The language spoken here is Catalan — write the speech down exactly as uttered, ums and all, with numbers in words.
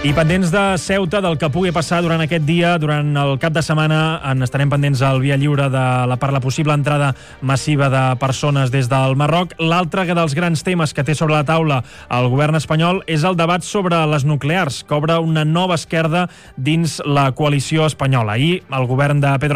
I pendents de Ceuta, del que pugui passar durant aquest dia, durant el cap de setmana, en estarem pendents al Via Lliure de la, per la possible entrada massiva de persones des del Marroc. L'altre dels grans temes que té sobre la taula el govern espanyol és el debat sobre les nuclears, que obre una nova esquerda dins la coalició espanyola. Ahir, el govern de Pedro